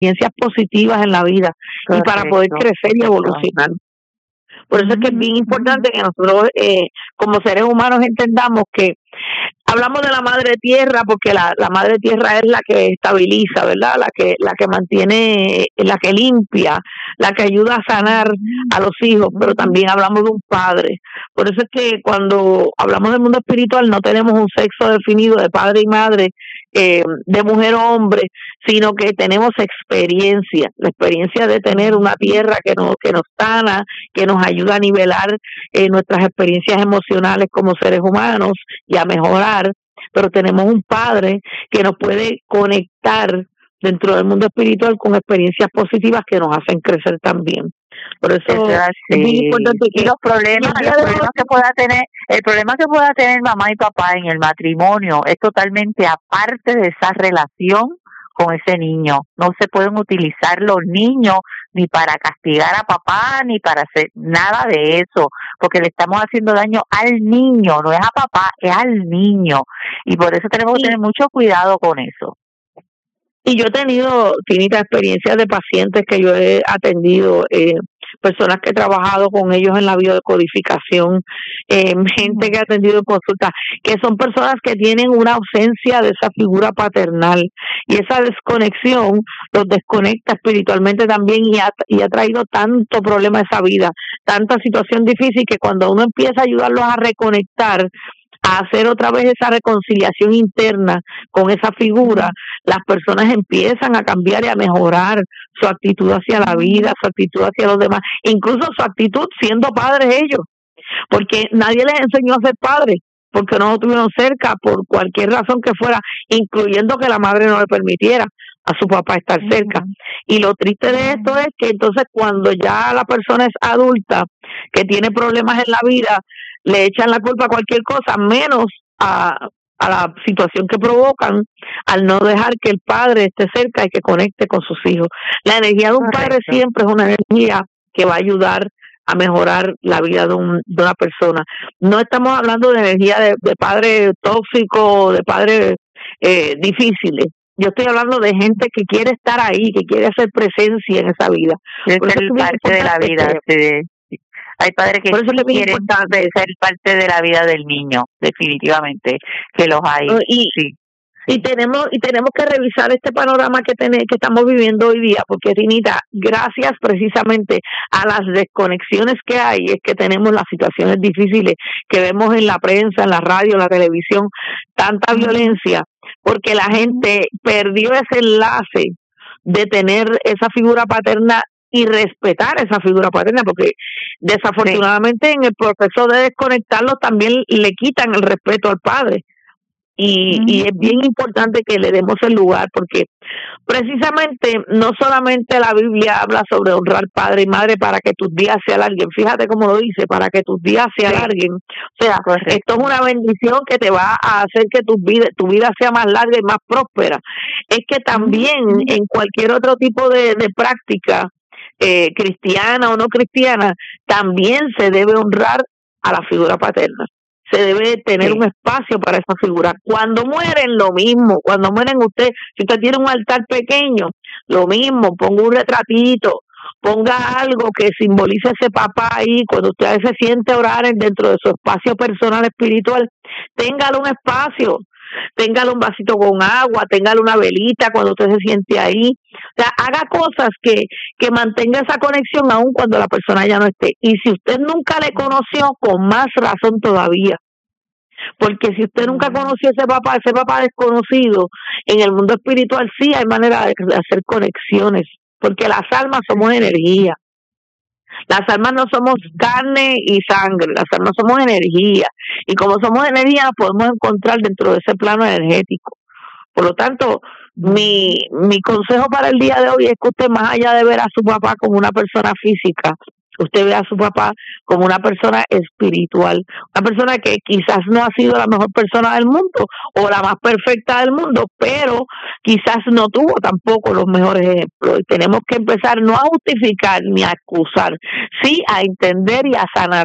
experiencias positivas en la vida y para poder crecer y evolucionar. Por eso es que es bien importante que nosotros como seres humanos entendamos que hablamos de la madre tierra porque la madre tierra es la que estabiliza, ¿verdad? La que mantiene, la que limpia, la que ayuda a sanar a los hijos, pero también hablamos de un padre. Por eso es que cuando hablamos del mundo espiritual no tenemos un sexo definido de padre y madre, de mujer o hombre, sino que tenemos experiencia, la experiencia de tener una tierra que nos sana, que nos ayuda a nivelar nuestras experiencias emocionales como seres humanos y a mejorar, pero tenemos un padre que nos puede conectar dentro del mundo espiritual con experiencias positivas que nos hacen crecer también. Por eso es muy importante que los problemas que pueda tener, el problema que pueda tener mamá y papá en el matrimonio es totalmente aparte de esa relación con ese niño. No se pueden utilizar los niños ni para castigar a papá ni para hacer nada de eso, porque le estamos haciendo daño al niño, no es a papá, es al niño, y por eso tenemos que tener mucho cuidado con eso. Y yo he tenido, Tinita, experiencias de pacientes que yo he atendido, personas que he trabajado con ellos en la biodecodificación, gente que he atendido en consulta, que son personas que tienen una ausencia de esa figura paternal y esa desconexión los desconecta espiritualmente también y ha traído tanto problema a esa vida, tanta situación difícil que cuando uno empieza a ayudarlos a reconectar, a hacer otra vez esa reconciliación interna con esa figura, las personas empiezan a cambiar y a mejorar su actitud hacia la vida, su actitud hacia los demás, incluso su actitud siendo padres ellos, porque nadie les enseñó a ser padres, porque no lo tuvieron cerca por cualquier razón que fuera, incluyendo que la madre no le permitiera a su papá estar cerca. Y lo triste de esto es que entonces cuando ya la persona es adulta, que tiene problemas en la vida, le echan la culpa a cualquier cosa, menos a la situación que provocan al no dejar que el padre esté cerca y que conecte con sus hijos. La energía de un padre siempre es una energía que va a ayudar a mejorar la vida de una persona. No estamos hablando de energía de padre tóxico, de padre difíciles. Yo estoy hablando de gente que quiere estar ahí, que quiere hacer presencia en esa vida. Es parte de la vida. Hay padres que sí quieren ser parte de la vida del niño, definitivamente, que los hay. Y tenemos que revisar este panorama que estamos viviendo hoy día, porque Tinita, gracias precisamente a las desconexiones que hay, es que tenemos las situaciones difíciles que vemos en la prensa, en la radio, en la televisión, tanta violencia, porque la gente perdió ese enlace de tener esa figura paterna y respetar esa figura paterna, porque desafortunadamente en el proceso de desconectarlos también le quitan el respeto al padre. Y es bien importante que le demos el lugar, porque precisamente no solamente la Biblia habla sobre honrar padre y madre para que tus días se alarguen, fíjate cómo lo dice, para que tus días se alarguen, o sea, esto es una bendición que te va a hacer que tu vida sea más larga y más próspera. Es que también en cualquier otro tipo de práctica, cristiana o no cristiana, también se debe honrar a la figura paterna. Se debe tener un espacio para esa figura. Cuando mueren, lo mismo. Cuando mueren si usted tiene un altar pequeño, lo mismo, ponga un retratito, ponga algo que simbolice ese papá ahí. Cuando usted se siente orar dentro de su espacio personal espiritual, téngale un espacio. Téngale un vasito con agua, téngale una velita cuando usted se siente ahí. O sea, haga cosas que mantenga esa conexión aun cuando la persona ya no esté. Y si usted nunca le conoció, con más razón todavía. Porque si usted nunca conoció a ese papá desconocido, en el mundo espiritual sí hay manera de hacer conexiones. Porque las almas somos energía. Las almas no somos carne y sangre, las almas somos energía. Y como somos energía, nos podemos encontrar dentro de ese plano energético. Por lo tanto, mi consejo para el día de hoy es que usted, más allá de ver a su papá como una persona física, usted ve a su papá como una persona espiritual, una persona que quizás no ha sido la mejor persona del mundo o la más perfecta del mundo, pero quizás no tuvo tampoco los mejores ejemplos. Y tenemos que empezar no a justificar ni a acusar, sí a entender y a sanar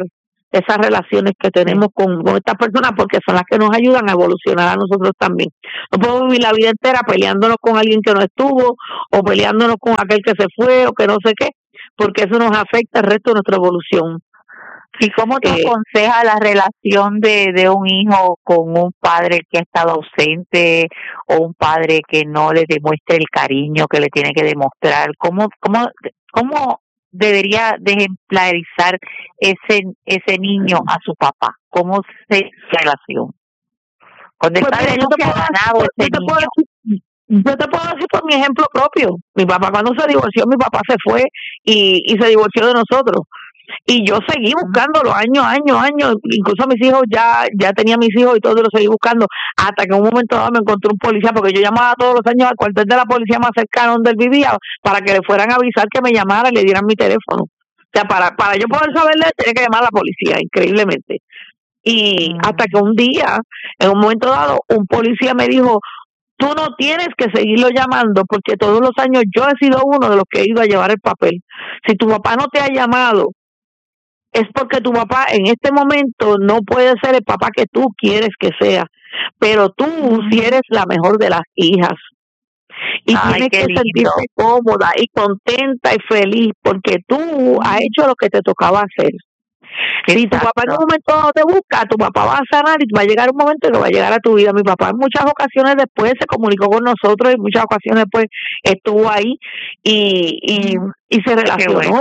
esas relaciones que tenemos con estas personas, porque son las que nos ayudan a evolucionar a nosotros también. No podemos vivir la vida entera peleándonos con alguien que no estuvo, o peleándonos con aquel que se fue, o que no sé qué, porque eso nos afecta el resto de nuestra evolución. ¿Y cómo te aconseja la relación de un hijo con un padre que ha estado ausente o un padre que no le demuestre el cariño que le tiene que demostrar? ¿Cómo debería de ejemplarizar ese niño a su papá? ¿Cómo se relación? Cuando el padre no se ha ganado ese niño. Yo te puedo decir por mi ejemplo propio. Mi papá cuando se divorció, mi papá se fue y se divorció de nosotros. Y yo seguí buscándolo años, incluso mis hijos ya tenía mis hijos y todo, lo seguí buscando, hasta que en un momento dado me encontré un policía, porque yo llamaba todos los años al cuartel de la policía más cercano donde él vivía, para que le fueran a avisar que me llamara y le dieran mi teléfono. O sea, para yo poder saberle, tenía que llamar a la policía, increíblemente. Y hasta que un día, en un momento dado, un policía me dijo: tú no tienes que seguirlo llamando, porque todos los años yo he sido uno de los que he ido a llevar el papel. Si tu papá no te ha llamado, es porque tu papá en este momento no puede ser el papá que tú quieres que sea, pero tú sí eres la mejor de las hijas. Y tienes que sentirte cómoda y contenta y feliz, porque tú has hecho lo que te tocaba hacer. Si tu papá en un momento no te busca, tu papá va a sanar y va a llegar un momento que va a llegar a tu vida. Mi papá en muchas ocasiones después se comunicó con nosotros, y en muchas ocasiones después estuvo ahí y se relacionó.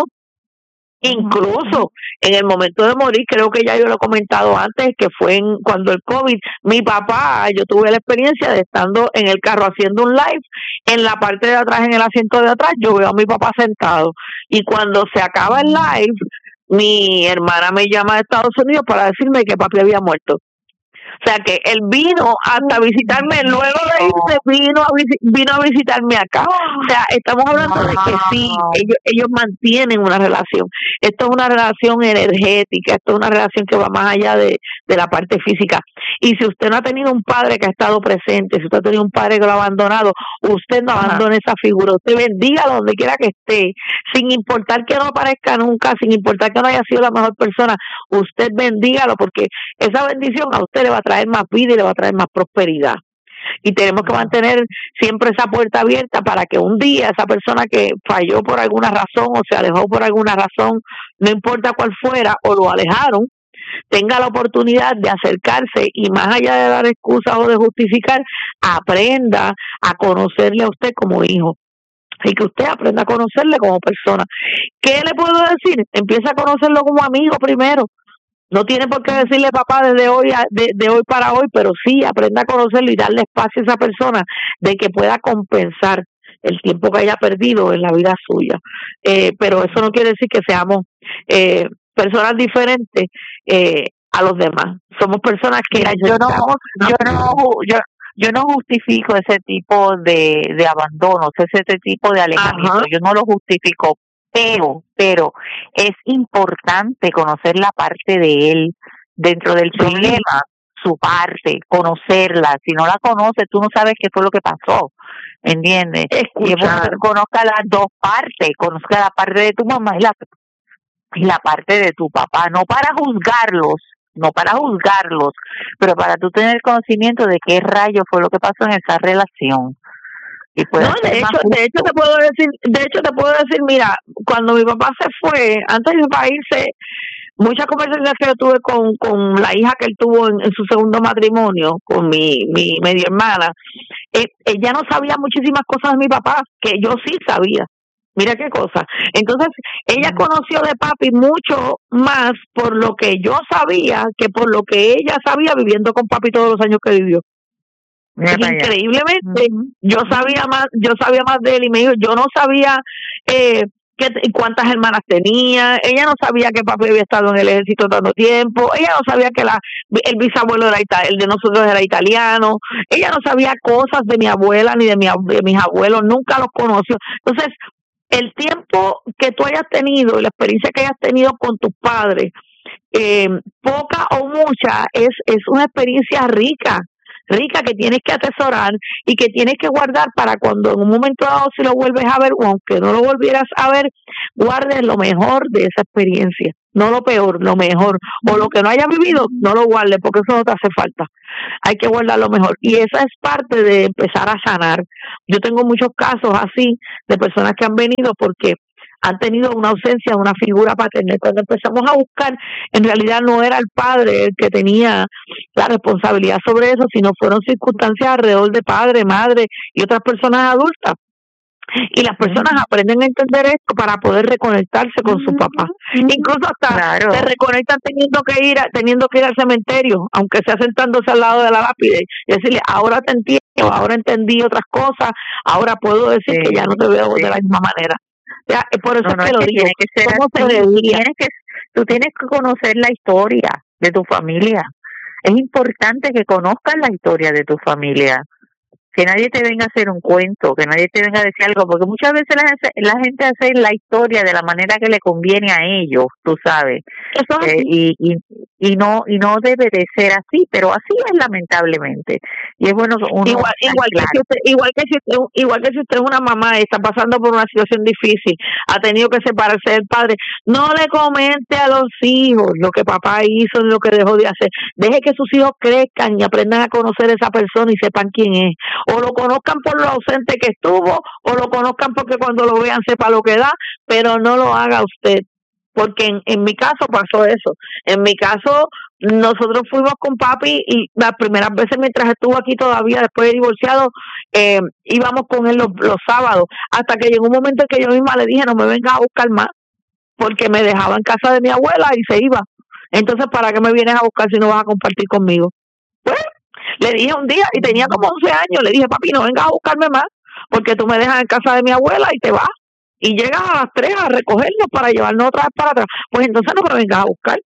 Incluso en el momento de morir, creo que ya yo lo he comentado antes, que fue cuando el COVID, mi papá, yo tuve la experiencia de estando en el carro haciendo un live, en la parte de atrás, en el asiento de atrás, yo veo a mi papá sentado, y cuando se acaba el live, mi hermana me llama de Estados Unidos para decirme que papi había muerto. O sea que él vino hasta visitarme, luego de irse vino a visitarme acá. O sea, estamos hablando de que sí, ellos mantienen una relación. Esto es una relación energética, esto es una relación que va más allá de la parte física. Y si usted no ha tenido un padre que ha estado presente, si usted ha tenido un padre que lo ha abandonado, usted no abandone esa figura, usted bendígalo donde quiera que esté, sin importar que no aparezca nunca, sin importar que no haya sido la mejor persona, usted bendígalo, porque esa bendición a usted le va a traer más vida y le va a traer más prosperidad. Y tenemos que mantener siempre esa puerta abierta para que un día esa persona que falló por alguna razón o se alejó por alguna razón, no importa cuál fuera, o lo alejaron, tenga la oportunidad de acercarse y, más allá de dar excusas o de justificar, aprenda a conocerle a usted como hijo. Y que usted aprenda a conocerle como persona. ¿Qué le puedo decir? Empieza a conocerlo como amigo primero. No tiene por qué decirle papá desde hoy de hoy para hoy, pero sí aprenda a conocerlo y darle espacio a esa persona de que pueda compensar el tiempo que haya perdido en la vida suya. Pero eso no quiere decir que seamos personas diferentes a los demás. Somos personas que yo no justifico ese tipo de abandonos, ese tipo de alejamiento. Yo no lo justifico. Pero es importante conocer la parte de él dentro del problema, su parte, conocerla. Si no la conoces, tú no sabes qué fue lo que pasó, ¿entiendes? Conozca las dos partes, conozca la parte de tu mamá y la parte de tu papá, no para juzgarlos, pero para tú tener conocimiento de qué rayo fue lo que pasó en esa relación. No, de hecho te puedo decir, mira, cuando mi papá se fue, antes de irse, muchas conversaciones que yo tuve con la hija que él tuvo en su segundo matrimonio, con mi media hermana, ella no sabía muchísimas cosas de mi papá, que yo sí sabía. Mira qué cosa. Entonces, ella conoció de papi mucho más por lo que yo sabía que por lo que ella sabía viviendo con papi todos los años que vivió. Increíblemente, yo sabía más de él, y me dijo, yo no sabía cuántas hermanas tenía, ella no sabía que papi había estado en el ejército tanto tiempo, ella no sabía que el bisabuelo el de nosotros era italiano, ella no sabía cosas de mi abuela ni de mis abuelos, nunca los conoció. Entonces, el tiempo que tú hayas tenido y la experiencia que hayas tenido con tus padres, poca o mucha, es una experiencia rica. rica que tienes que atesorar y que tienes que guardar para cuando en un momento dado si lo vuelves a ver o aunque no lo volvieras a ver, guardes lo mejor de esa experiencia, no lo peor, lo mejor, o lo que no hayas vivido, no lo guardes porque eso no te hace falta, hay que guardar lo mejor y esa es parte de empezar a sanar. Yo tengo muchos casos así de personas que han venido porque han tenido una ausencia de una figura paterna. Cuando empezamos a buscar, en realidad no era el padre el que tenía la responsabilidad sobre eso, sino fueron circunstancias alrededor de padre, madre y otras personas adultas. Y las personas aprenden a entender esto para poder reconectarse con su papá. Incluso hasta se reconectan teniendo que ir al cementerio, aunque sea sentándose al lado de la lápide y decirle, ahora te entiendo, ahora entendí otras cosas, ahora puedo decir que ya no te veo de la misma manera. Ya, por eso es que lo digo. Tiene que ser así. Tú tienes que conocer la historia de tu familia. Es importante que conozcas la historia de tu familia. Que nadie te venga a hacer un cuento, que nadie te venga a decir algo, porque muchas veces la gente hace la historia de la manera que le conviene a ellos, tú sabes, y no debe de ser así, pero así es lamentablemente. Y es bueno uno igual que si usted es una mamá y está pasando por una situación difícil, ha tenido que separarse del padre, no le comente a los hijos lo que papá hizo ni lo que dejó de hacer. Deje que sus hijos crezcan y aprendan a conocer a esa persona y sepan quién es. O lo conozcan por lo ausente que estuvo, o lo conozcan porque cuando lo vean sepa lo que da, pero no lo haga usted. Porque en mi caso pasó eso. En mi caso, nosotros fuimos con papi y las primeras veces mientras estuvo aquí todavía, después de divorciado, íbamos con él los sábados, hasta que llegó un momento en que yo misma le dije, no me vengas a buscar más, porque me dejaba en casa de mi abuela y se iba. Entonces, ¿para qué me vienes a buscar si no vas a compartir conmigo? Pues, le dije un día, y tenía como 11 años, le dije, papi, no vengas a buscarme más, porque tú me dejas en casa de mi abuela y te vas. Y llegas a las 3 a recogernos para llevarnos otra vez para atrás. Pues entonces no me vengas a buscar.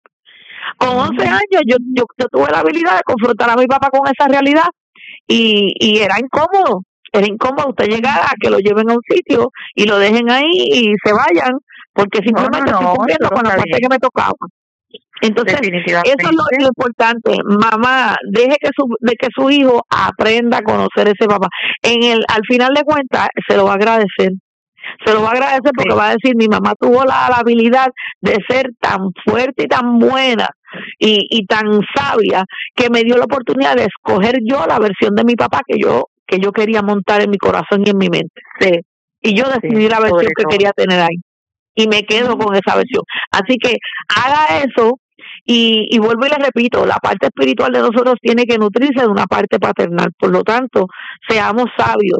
Con 11 años yo tuve la habilidad de confrontar a mi papá con esa realidad y era incómodo. Era incómodo usted llegar a que lo lleven a un sitio y lo dejen ahí y se vayan, porque simplemente estoy cumpliendo con la parte que me tocaba. Entonces, eso es lo importante. Mamá, deje que su hijo aprenda a conocer ese papá. Al final de cuentas, se lo va a agradecer. Se lo va a agradecer porque va a decir, mi mamá tuvo la habilidad de ser tan fuerte y tan buena y tan sabia que me dio la oportunidad de escoger yo la versión de mi papá que yo quería montar en mi corazón y en mi mente. Sí. Y yo decidí la versión que quería tener ahí. Y me quedo con esa versión. Así que haga eso y vuelvo y le repito, la parte espiritual de nosotros tiene que nutrirse de una parte paternal. Por lo tanto, seamos sabios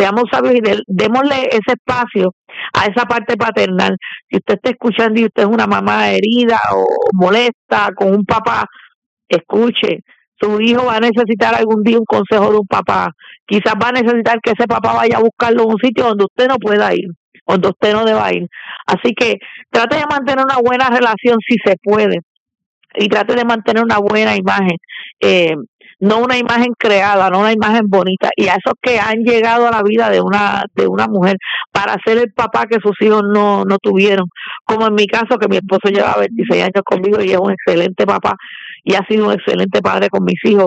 y démosle ese espacio a esa parte paternal. Si usted está escuchando y usted es una mamá herida o molesta con un papá, escuche. Su hijo va a necesitar algún día un consejo de un papá. Quizás va a necesitar que ese papá vaya a buscarlo en un sitio donde usted no pueda ir, donde usted no deba ir. Así que trate de mantener una buena relación si se puede. Y trate de mantener una buena imagen. No una imagen creada, no una imagen bonita, y a esos que han llegado a la vida de una mujer para ser el papá que sus hijos no tuvieron, como en mi caso, que mi esposo lleva 26 años conmigo y es un excelente papá y ha sido un excelente padre con mis hijos.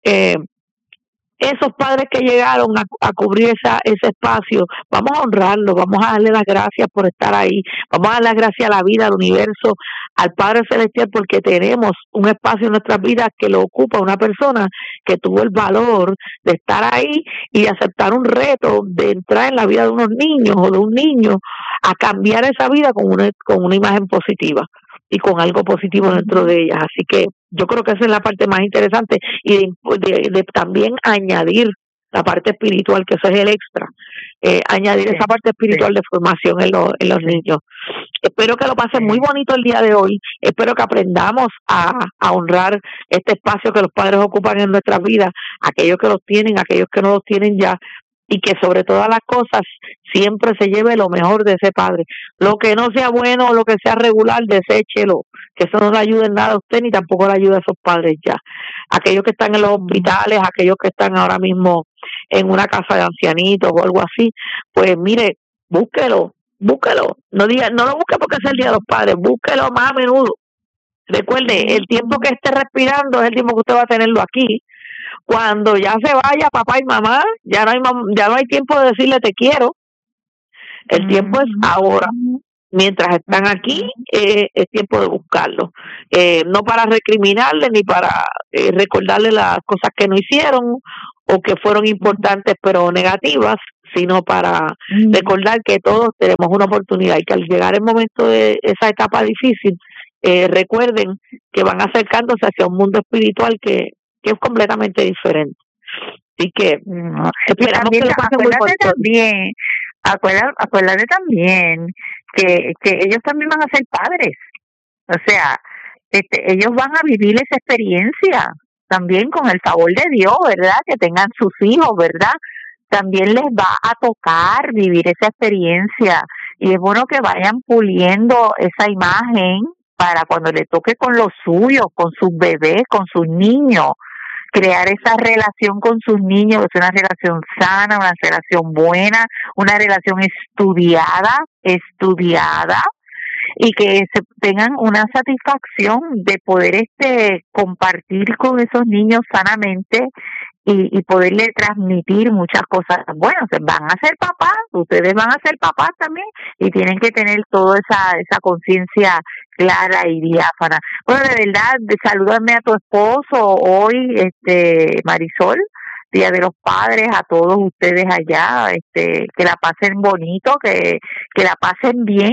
Esos padres que llegaron a cubrir ese espacio, vamos a honrarlos, vamos a darle las gracias por estar ahí, vamos a darle las gracias a la vida, al universo, al Padre Celestial, porque tenemos un espacio en nuestras vidas que lo ocupa una persona que tuvo el valor de estar ahí y de aceptar un reto de entrar en la vida de unos niños o de un niño a cambiar esa vida con una imagen positiva y con algo positivo dentro de ellas. Así que yo creo que esa es la parte más interesante y de también añadir la parte espiritual, que eso es el extra, añadir esa parte espiritual de formación en los niños. Espero que lo pasen muy bonito el día de hoy, espero que aprendamos a honrar este espacio que los padres ocupan en nuestras vidas, aquellos que los tienen, aquellos que no los tienen ya, y que sobre todas las cosas siempre se lleve lo mejor de ese padre. Lo que no sea bueno o lo que sea regular, deséchelo, que eso no le ayude en nada a usted ni tampoco le ayuda a esos padres ya. Aquellos que están en los hospitales, aquellos que están ahora mismo en una casa de ancianitos o algo así, pues mire, búsquelo. No lo busque porque es el Día de los Padres, búsquelo más a menudo. Recuerde, el tiempo que esté respirando es el tiempo que usted va a tenerlo aquí. Cuando ya se vaya papá y mamá, ya no hay tiempo de decirle te quiero. El tiempo es ahora. Mientras están aquí, es tiempo de buscarlo. No para recriminarle ni para recordarle las cosas que no hicieron o que fueron importantes pero negativas, sino para recordar que todos tenemos una oportunidad y que al llegar el momento de esa etapa difícil, recuerden que van acercándose hacia un mundo espiritual que es completamente diferente. Así que esperamos que lo pasen muy también. Acuérdate también que ellos también van a ser padres. O sea, ellos van a vivir esa experiencia también con el favor de Dios, ¿verdad? Que tengan sus hijos, ¿verdad? También les va a tocar vivir esa experiencia y es bueno que vayan puliendo esa imagen para cuando le toque con los suyos, con sus bebés, con sus niños, crear esa relación con sus niños, que es una relación sana, una relación buena, una relación estudiada, y que se tengan una satisfacción de poder compartir con esos niños sanamente y poderle transmitir muchas cosas. Bueno, van a ser papás, ustedes van a ser papás también y tienen que tener toda esa conciencia clara y diáfana. Bueno, de verdad, salúdame a tu esposo hoy, Marisol, Día de los Padres, a todos ustedes allá, que la pasen bonito, que la pasen bien.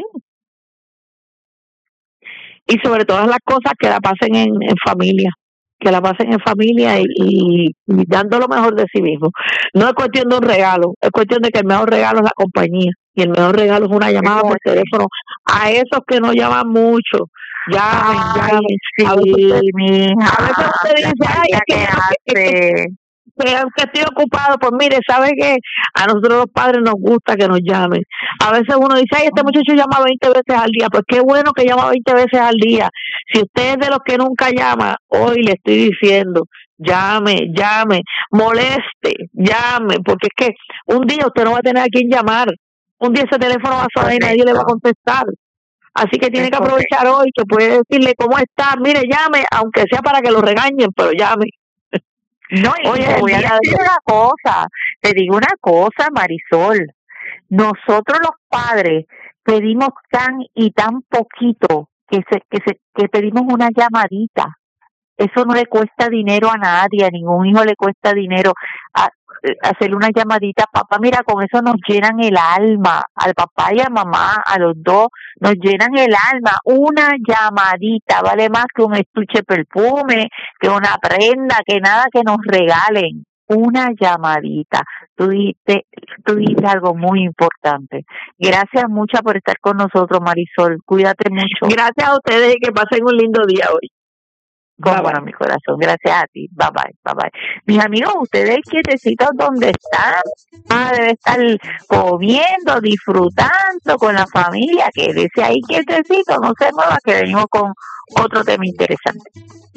Y sobre todas las cosas, que la pasen en familia. Que la pasen en familia y dando lo mejor de sí mismo. No es cuestión de un regalo, es cuestión de que el mejor regalo es la compañía y el mejor regalo es una llamada por teléfono a esos que no llaman mucho. Llamen. Sí, a veces usted dice, ay, que estoy ocupado. Pues mire, ¿sabe qué? A nosotros los padres nos gusta que nos llamen. A veces uno dice, ay, este muchacho llama 20 veces al día. Pues qué bueno que llama 20 veces al día. Si usted es de los que nunca llama, hoy le estoy diciendo, llame, moleste, llame, porque es que un día usted no va a tener a quien llamar. Un día ese teléfono va a sonar y nadie le va a contestar. Así que tiene que aprovechar hoy, que puede decirle cómo está. Mire, llame, aunque sea para que lo regañen, pero llame. No, y te voy a decir una cosa, te digo una cosa, Marisol, nosotros los padres pedimos tan y tan poquito que pedimos una llamadita. Eso no le cuesta dinero a nadie, a ningún hijo le cuesta dinero hacerle una llamadita. Papá, mira, con eso nos llenan el alma, al papá y a mamá, a los dos, nos llenan el alma. Una llamadita vale más que un estuche de perfume, que una prenda, que nada que nos regalen. Una llamadita. Tú dijiste algo muy importante. Gracias mucho por estar con nosotros, Marisol. Cuídate mucho. Gracias a ustedes y que pasen un lindo día hoy. Bueno, mi corazón, gracias a ti. Bye bye. Mis amigos, ustedes quietecitos donde están, debe estar comiendo, disfrutando con la familia, quédese ahí quietecito, no se mueva, que venimos con otro tema interesante.